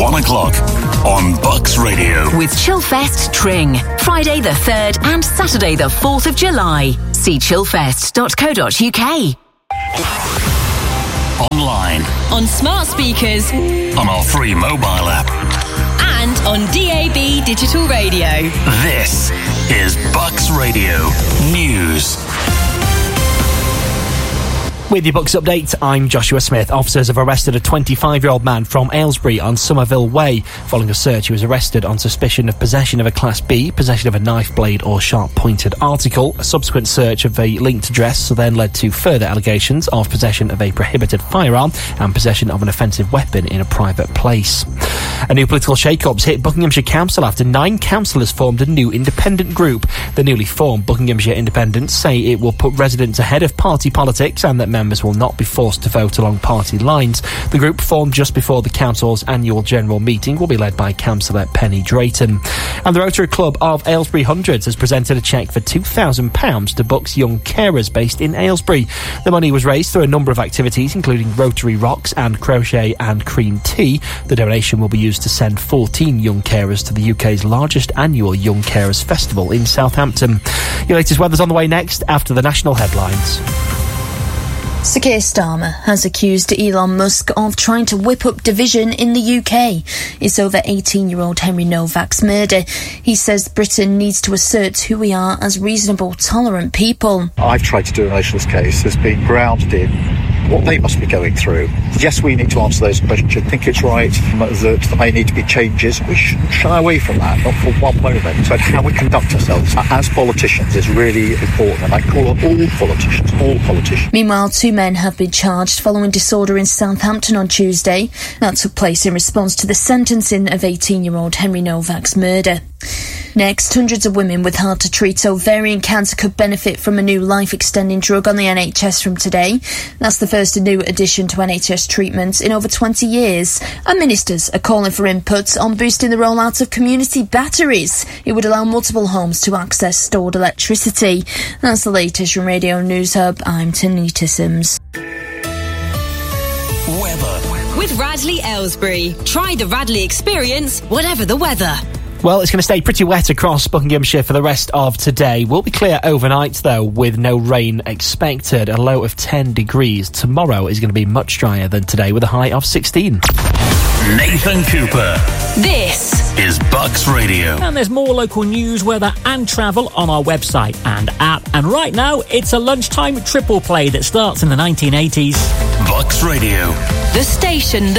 1 o'clock on Bucks Radio. With Chillfest Tring, Friday the 3rd and Saturday the 4th of July. See chillfest.co.uk. Online. On smart speakers. On our free mobile app. And on DAB digital radio. This is Bucks Radio News. With your Bucks update, I'm Joshua Smith. Officers have arrested a 25-year-old man from Aylesbury on Somerville Way. Following a search, he was arrested on suspicion of possession of a Class B, possession of a knife blade or sharp-pointed article. A subsequent search of a linked address then led to further allegations of possession of a prohibited firearm and possession of an offensive weapon in a private place. A new political shake-up's hit Buckinghamshire Council after 9 councillors formed a new independent group. The newly formed Buckinghamshire Independents say it will put residents ahead of party politics and that members will not be forced to vote along party lines. The group, formed just before the council's annual general meeting, will be led by Councillor Penny Drayton. And the Rotary Club of Aylesbury Hundreds has presented a cheque for £2,000 to Bucks young carers based in Aylesbury. The money was raised through a number of activities, including Rotary Rocks and Crochet and Cream Tea. The donation will be used to send 14 young carers to the UK's largest annual Young Carers Festival in Southampton. Your latest weather's on the way next after the national headlines. Sir Keir Starmer has accused Elon Musk of trying to whip up division in the UK. It's over 18-year-old Henry Novak's murder. He says Britain needs to assert who we are as reasonable, tolerant people. I've tried to do an nationalist case that's been grounded in what they must be going through. Yes, we need to answer those questions. I think it's right that there may need to be changes. We shouldn't shy away from that, not for one moment. So how we conduct ourselves as politicians is really important, and I call on all politicians. Meanwhile, 2 men have been charged following disorder in Southampton on Tuesday. That took place in response to the sentencing of 18-year-old Henry Novak's murder. Next, hundreds of women with hard-to-treat ovarian cancer could benefit from a new life-extending drug on the NHS from today. That's the first new addition to NHS treatment in over 20 years. And ministers are calling for input on boosting the rollout of community batteries. It would allow multiple homes to access stored electricity. That's the latest from Radio News Hub. I'm Tanita Sims. Weather. With Radley Aylesbury. Try the Radley experience, whatever the weather. Well, it's going to stay pretty wet across Buckinghamshire for the rest of today. Will be clear overnight, though, with no rain expected. A low of 10 degrees. Tomorrow is going to be much drier than today, with a high of 16. Nathan Cooper. This is Bucks Radio. And there's more local news, weather and travel on our website and app. And right now, it's a lunchtime triple play that starts in the 1980s. Bucks Radio. The station that